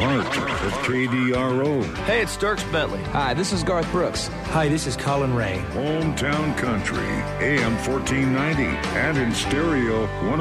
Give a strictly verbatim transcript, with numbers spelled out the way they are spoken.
heart of K D R O. Hey, it's Dierks Bentley. Hi, this is Garth Brooks. Hi, this is Colin Ray. Hometown Country, A M fourteen ninety, and in stereo, one